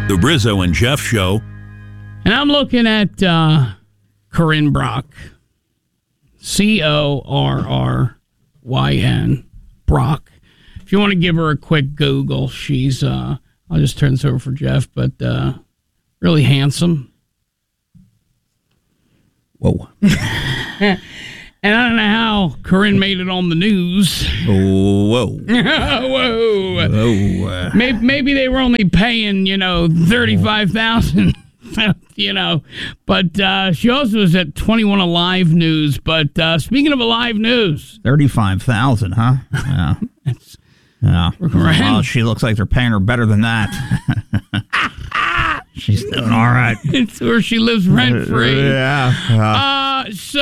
The Rizzo and Jeff Show. And I'm looking at Corinne Brock. Corryn Brock. If you want to give her a quick Google, she's, I'll just turn this over for Jeff, but really handsome. Whoa. And I don't know how Corinne made it on the news. Whoa. Whoa. Whoa. Maybe they were only paying, $35,000. But she also was at 21 Alive News. But speaking of Alive News, 35,000, huh? Yeah. Yeah. Well, she looks like they're paying her better than that. She's doing all right. It's where she lives rent free. Yeah. So